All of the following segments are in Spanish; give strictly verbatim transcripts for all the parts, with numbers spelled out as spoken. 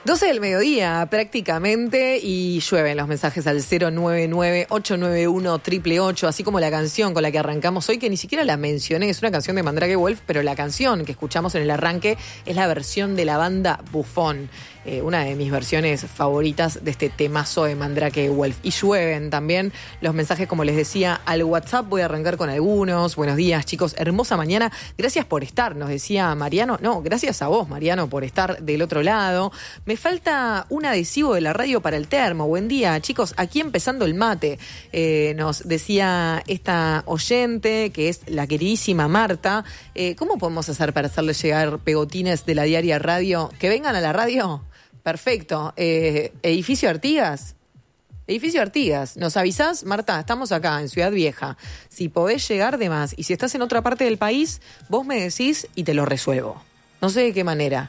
doce del mediodía prácticamente y llueven los mensajes al cero nueve nueve, ocho nueve uno, ocho ocho ocho, así como la canción con la que arrancamos hoy, que ni siquiera la mencioné, es una canción de Mandrake Wolf, pero la canción que escuchamos en el arranque es la versión de la banda Bufón. Eh, una de mis versiones favoritas de este temazo de Mandrake Wolf. Y llueven también los mensajes, como les decía, al WhatsApp. Voy a arrancar con algunos. Buenos días, chicos. Hermosa mañana. Gracias por estar, nos decía Mariano. No, gracias a vos, Mariano, por estar del otro lado. Me falta un adhesivo de la radio para el termo. Buen día, chicos. Aquí empezando el mate. Eh, nos decía esta oyente, que es la queridísima Marta. Eh, ¿Cómo podemos hacer para hacerle llegar pegotines de la Diaria Radio? ¿Que vengan a la radio? Perfecto. Eh, ¿Edificio Artigas? Edificio Artigas. ¿Nos avisás? Marta, estamos acá en Ciudad Vieja. Si podés llegar, de más. Y si estás en otra parte del país, vos me decís y te lo resuelvo. No sé de qué manera.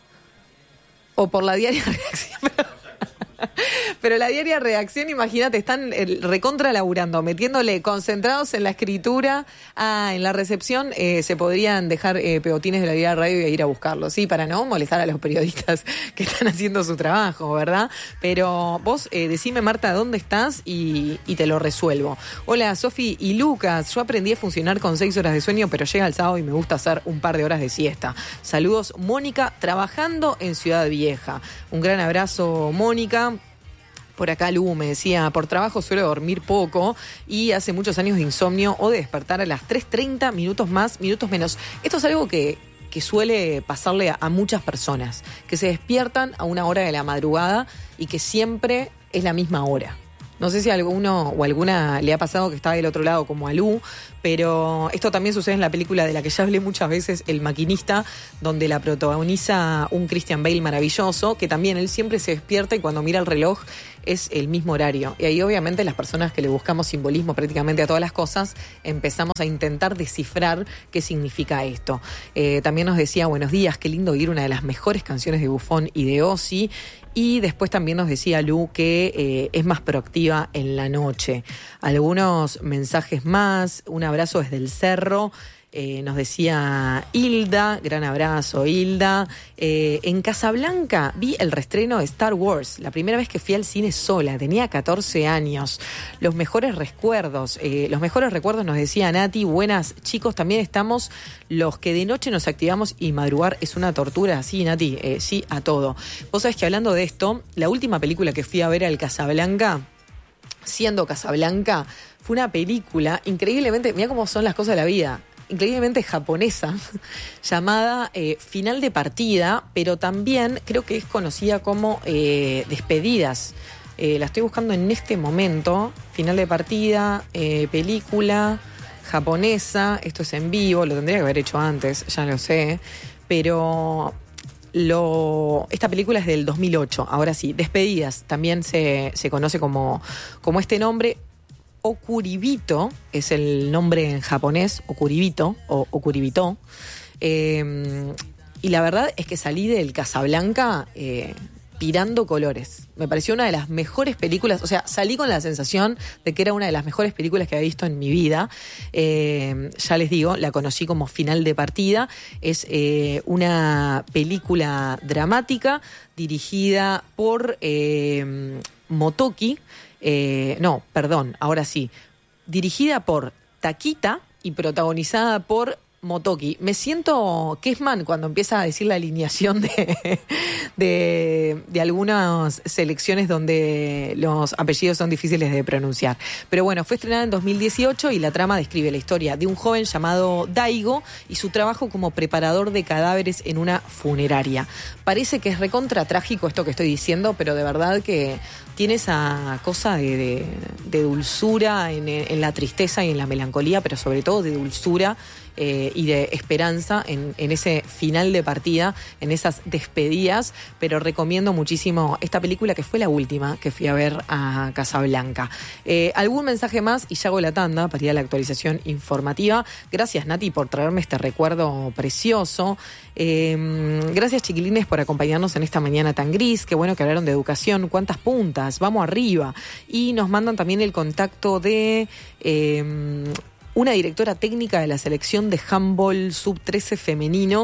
O por la Diaria Reacción. Pero la Diaria Redacción, imagínate, están recontra laburando, metiéndole concentrados en la escritura. Ah, en la recepción eh, se podrían dejar eh, pegotines de la Diaria Radio y ir a buscarlos, sí, para no molestar a los periodistas que están haciendo su trabajo, ¿verdad? Pero vos eh, decime, Marta, ¿dónde estás? Y, y te lo resuelvo. Hola, Sofi y Lucas. Yo aprendí a funcionar con seis horas de sueño, pero llega el sábado y me gusta hacer un par de horas de siesta. Saludos, Mónica, trabajando en Ciudad Vieja. Un gran abrazo, Mónica. Por acá Lu me decía, por trabajo suelo dormir poco y hace muchos años de insomnio o de despertar a las tres treinta, minutos más, minutos menos. Esto es algo que, que suele pasarle a, a muchas personas, que se despiertan a una hora de la madrugada y que siempre es la misma hora. No sé si a alguno o alguna le ha pasado que está del otro lado como a Lu, pero esto también sucede en la película de la que ya hablé muchas veces, El Maquinista, donde la protagoniza un Christian Bale maravilloso, que también él siempre se despierta y cuando mira el reloj es el mismo horario. Y ahí obviamente las personas que le buscamos simbolismo prácticamente a todas las cosas, empezamos a intentar descifrar qué significa esto. Eh, también nos decía, buenos días, qué lindo oír una de las mejores canciones de Bufón y de Ozzy. Y después también nos decía Lu que eh, es más proactiva en la noche. Algunos mensajes más, un abrazo desde el cerro. Eh, nos decía Hilda, gran abrazo Hilda. Eh, en Casablanca vi el reestreno de Star Wars, la primera vez que fui al cine sola, tenía catorce años. Los mejores recuerdos, eh, los mejores recuerdos nos decía Nati, buenas chicos, también estamos los que de noche nos activamos y madrugar es una tortura, sí Nati, eh, sí a todo. Vos sabés que hablando de esto, la última película que fui a ver al Casablanca, siendo Casablanca, fue una película increíblemente, mirá cómo son las cosas de la vida, increíblemente japonesa, llamada eh, Final de Partida, pero también creo que es conocida como eh, Despedidas. Eh, la estoy buscando en este momento. Final de Partida, eh, película japonesa, esto es en vivo, lo tendría que haber hecho antes, ya lo sé, pero lo, esta película es del dos mil ocho, ahora sí, Despedidas, también se, se conoce como, como este nombre. Okuribito es el nombre en japonés, Okuribito o Okuribito. Eh, y la verdad es que salí del Casablanca eh, pirando colores. Me pareció una de las mejores películas, o sea, salí con la sensación de que era una de las mejores películas que había visto en mi vida. Eh, ya les digo, la conocí como Final de Partida. Es eh, una película dramática dirigida por eh, Motoki. Eh, no, perdón, ahora sí. Dirigida por Takita y protagonizada por Motoki. Me siento Kessman cuando empieza a decir la alineación de, de, de algunas selecciones donde los apellidos son difíciles de pronunciar. Pero bueno, fue estrenada en dos mil dieciocho y la trama describe la historia de un joven llamado Daigo y su trabajo como preparador de cadáveres en una funeraria. Parece que es recontra trágico esto que estoy diciendo, pero de verdad que tiene esa cosa de, de, de dulzura en, en la tristeza y en la melancolía, pero sobre todo de dulzura eh, y de esperanza en, en ese final de partida, en esas despedidas, pero recomiendo muchísimo esta película que fue la última que fui a ver a Casablanca. Eh, ¿Algún mensaje más? Y ya hago la tanda para ir a la actualización informativa. Gracias, Nati, por traerme este recuerdo precioso. Eh, gracias, chiquilines, por acompañarnos en esta mañana tan gris. Qué bueno que hablaron de educación. ¿Cuántas puntas? Vamos arriba. Y nos mandan también el contacto de Eh, una directora técnica de la selección de handball sub trece femenino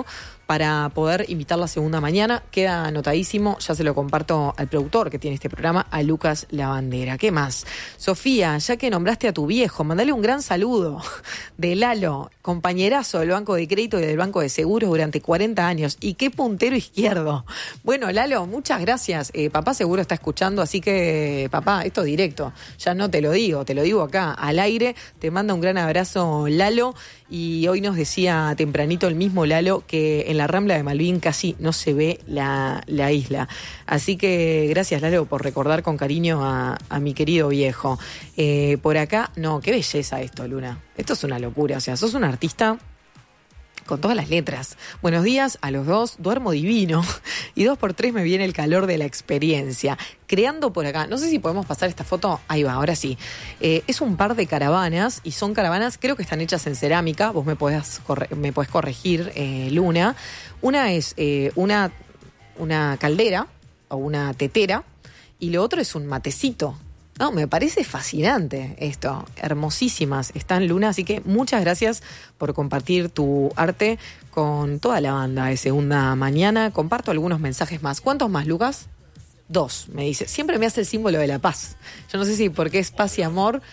para poder invitar la segunda mañana. Queda anotadísimo, ya se lo comparto al productor que tiene este programa, a Lucas Lavandera. ¿Qué más? Sofía, ya que nombraste a tu viejo, mandale un gran saludo de Lalo, compañerazo del Banco de Crédito y del Banco de Seguros durante cuarenta años. Y qué puntero izquierdo. Bueno, Lalo, muchas gracias. Eh, papá seguro está escuchando, así que, papá, esto directo. Ya no te lo digo, te lo digo acá, al aire. Te manda un gran abrazo, Lalo. Y hoy nos decía tempranito el mismo Lalo que en la Rambla de Malvin casi no se ve la, la isla. Así que gracias, Lalo, por recordar con cariño a, a mi querido viejo. Eh, por acá, no, qué belleza esto, Luna. Esto es una locura, o sea, sos un artista con todas las letras. Buenos días a los dos, duermo divino y dos por tres me viene el calor de la experiencia. Creando por acá, no sé si podemos pasar esta foto, ahí va, ahora sí. Eh, es un par de caravanas y son caravanas, creo que están hechas en cerámica, vos me podés, corre- me podés corregir, eh, Luna. Una es eh, una, una caldera o una tetera y lo otro es un matecito. No, me parece fascinante esto, hermosísimas están, Luna, así que muchas gracias por compartir tu arte con toda la banda de Segunda Mañana. Comparto algunos mensajes más. ¿Cuántos más, Lucas? Dos, me dice. Siempre me hace el símbolo de la paz. Yo no sé si porque es paz y amor.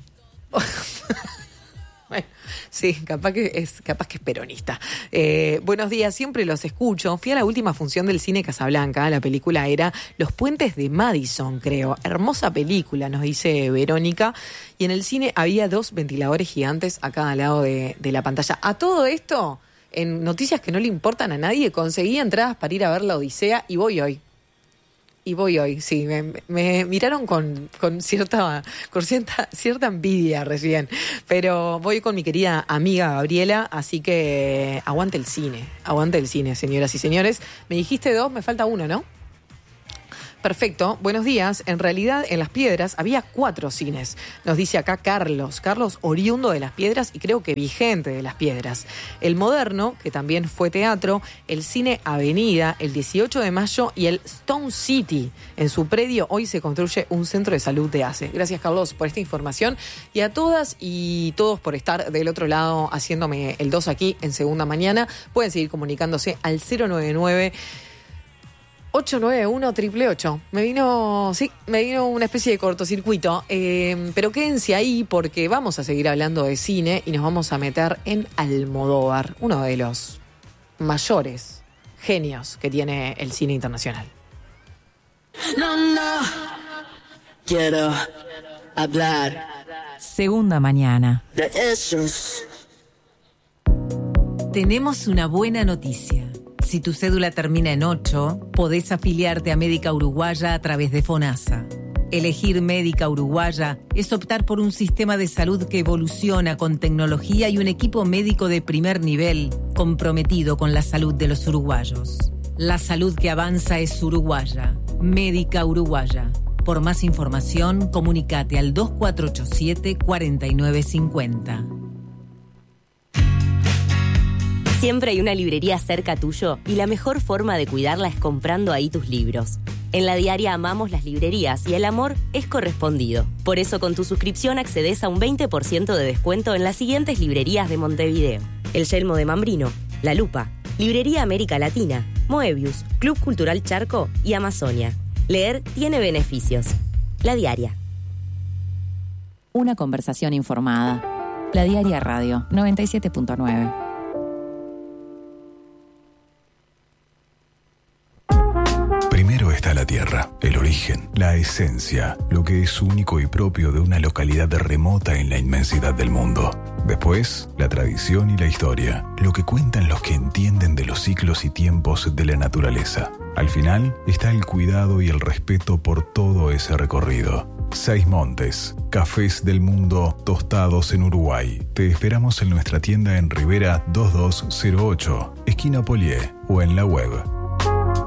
Bueno, sí, capaz que es, capaz que es peronista. Eh, buenos días, siempre los escucho. Fui a la última función del Cine Casablanca. La película era Los Puentes de Madison, creo. Hermosa película, nos dice Verónica. Y en el cine había dos ventiladores gigantes a cada lado de, de la pantalla. A todo esto, en noticias que no le importan a nadie, conseguí entradas para ir a ver La Odisea y voy hoy. Y voy hoy, sí, me, me miraron con, con, cierta, con cierta, cierta envidia recién, pero voy con mi querida amiga Gabriela, así que aguante el cine, aguante el cine, señoras y señores. Me dijiste dos, me falta uno, ¿no? Perfecto, buenos días. En realidad, en Las Piedras había cuatro cines. Nos dice acá Carlos. Carlos, oriundo de Las Piedras y creo que vigente de Las Piedras. El Moderno, que también fue teatro, el Cine Avenida, el dieciocho de mayo y el Stone City. En su predio hoy se construye un centro de salud de A C E. Gracias, Carlos, por esta información. Y a todas y todos por estar del otro lado haciéndome el dos aquí en Segunda Mañana. Pueden seguir comunicándose al cero nueve nueve ocho nueve uno, triple ocho. Me vino, sí, me vino una especie de cortocircuito, eh, pero quédense ahí porque vamos a seguir hablando de cine y nos vamos a meter en Almodóvar, uno de los mayores genios que tiene el cine internacional. No, no, quiero hablar. Segunda Mañana. De esos. Tenemos una buena noticia. Si tu cédula termina en ocho, podés afiliarte a Médica Uruguaya a través de FONASA. Elegir Médica Uruguaya es optar por un sistema de salud que evoluciona con tecnología y un equipo médico de primer nivel comprometido con la salud de los uruguayos. La salud que avanza es uruguaya. Médica Uruguaya. Por más información, comunícate al dos cuatro ocho siete, cuatro nueve cinco cero. Siempre hay una librería cerca tuyo y la mejor forma de cuidarla es comprando ahí tus libros. En La Diaria amamos las librerías y el amor es correspondido. Por eso con tu suscripción accedes a un veinte por ciento de descuento en las siguientes librerías de Montevideo: El Yelmo de Mambrino, La Lupa, Librería América Latina, Moebius, Club Cultural Charco y Amazonia. Leer tiene beneficios. La Diaria. Una conversación informada. La Diaria Radio, noventa y siete punto nueve. Primero está la tierra, el origen, la esencia, lo que es único y propio de una localidad remota en la inmensidad del mundo. Después, la tradición y la historia, lo que cuentan los que entienden de los ciclos y tiempos de la naturaleza. Al final está el cuidado y el respeto por todo ese recorrido. Seis Montes, cafés del mundo tostados en Uruguay. Te esperamos en nuestra tienda en Rivera dos dos cero ocho, esquina Polié, o en la web